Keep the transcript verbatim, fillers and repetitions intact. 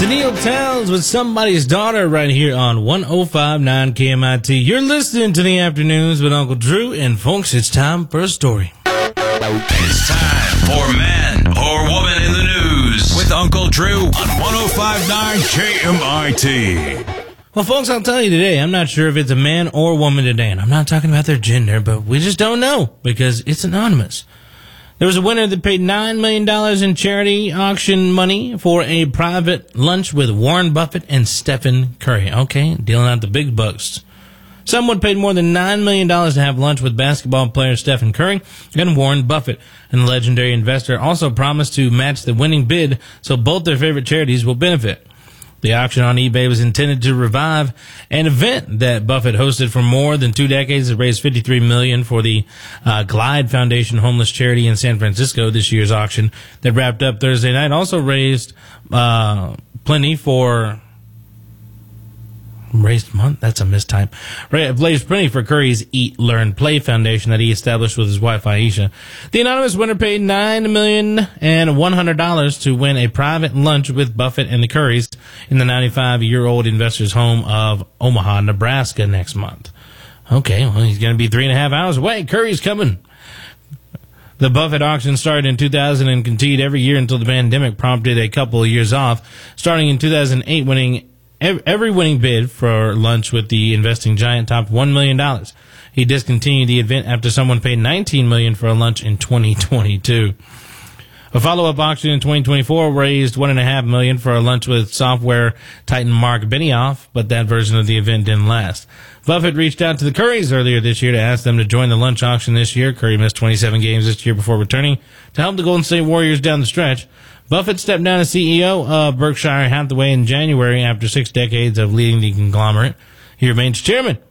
Danielle Towns with Somebody's Daughter right here on one oh five point nine K M I T. You're listening to the Afternoons with Uncle Drew, and folks, it's time for a story. It's time for Man or Woman in the News with Uncle Drew on one oh five point nine K M I T. Well, folks, I'll tell you today, I'm not sure if it's a man or woman today, and I'm not talking about their gender, but we just don't know because it's anonymous. There was a winner that paid nine million dollars in charity auction money for a private lunch with Warren Buffett and Stephen Curry. Okay, dealing out the big bucks. Someone paid more than nine million dollars to have lunch with basketball player Stephen Curry and Warren Buffett. And the legendary investor also promised to match the winning bid so both their favorite charities will benefit. The auction on eBay was intended to revive an event that Buffett hosted for more than two decades. It raised fifty-three million dollars for the uh, Glide Foundation homeless charity in San Francisco. This year's auction that wrapped up Thursday night also raised uh, plenty for... Raised month? That's a mistype. Raised plenty for Curry's Eat, Learn, Play Foundation that he established with his wife Aisha. The anonymous winner paid nine million and one hundred dollars to win a private lunch with Buffett and the Currys in the ninety-five-year-old investor's home of Omaha, Nebraska next month. Okay, well, he's going to be three and a half hours away. Curry's coming. The Buffett auction started in two thousand and continued every year until the pandemic prompted a couple of years off, starting in two thousand eight, winning every winning bid for lunch with the investing giant topped one million dollars. He discontinued the event after someone paid nineteen million dollars for a lunch in twenty twenty-two. A follow-up auction in twenty twenty-four raised one point five million dollars for a lunch with software titan Mark Benioff, but that version of the event didn't last. Buffett reached out to the Currys earlier this year to ask them to join the lunch auction this year. Curry missed twenty-seven games this year before returning to help the Golden State Warriors down the stretch. Buffett stepped down as C E O of Berkshire Hathaway in January after six decades of leading the conglomerate. He remains chairman